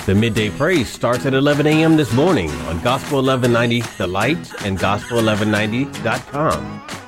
The Midday Praise starts at 11 a.m. this morning on Gospel 1190 The Light and Gospel1190.com.